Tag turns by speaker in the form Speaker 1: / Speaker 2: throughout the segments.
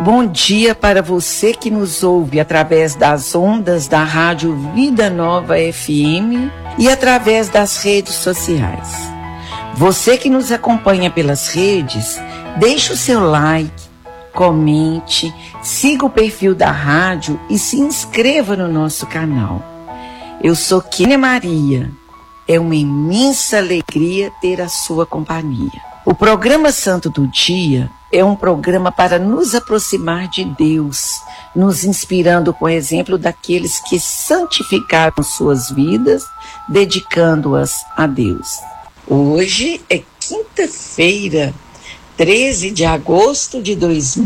Speaker 1: Bom dia para você que nos ouve através das ondas da Rádio Vida Nova FM e através das redes sociais. Você que nos acompanha pelas redes, deixe o seu like, comente, siga o perfil da rádio e se inscreva no nosso canal. Eu sou Kênia Maria. É uma imensa alegria ter a sua companhia. O programa Santo do Dia é um programa para nos aproximar de Deus, nos inspirando com o exemplo daqueles que santificaram suas vidas, dedicando-as a Deus. Hoje é quinta-feira, 13 de agosto de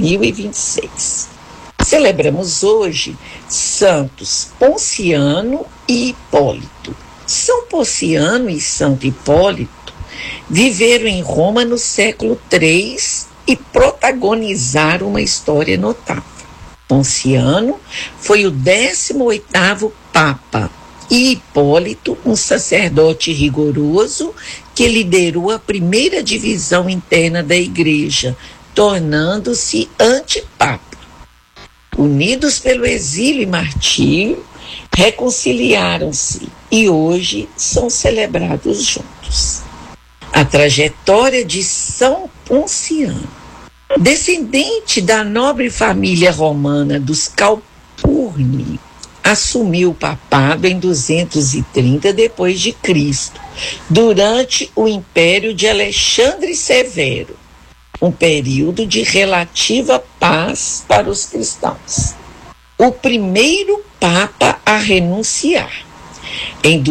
Speaker 1: 2026. Celebramos hoje Santos Ponciano e Hipólito. São Ponciano e Santo Hipólito viveram em Roma no século III e protagonizaram uma história notável. Ponciano foi o 18º Papa e Hipólito, um sacerdote rigoroso que liderou a primeira divisão interna da Igreja, tornando-se antipapa. Unidos pelo exílio e martírio, reconciliaram-se e hoje são celebrados juntos. A trajetória de São Ponciano. Descendente da nobre família romana dos Calpurni, assumiu o papado em 230 d.C., durante o império de Alexandre Severo, um período de relativa paz para os cristãos. O primeiro papa a renunciar. Em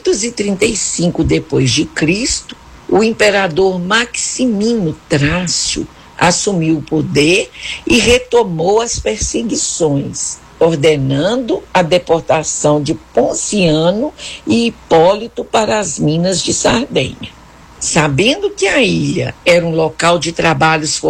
Speaker 1: 235 d.C., o imperador Maximino Trácio assumiu o poder e retomou as perseguições, ordenando a deportação de Ponciano e Hipólito para as minas de Sardenha. Sabendo que a ilha era um local de trabalhos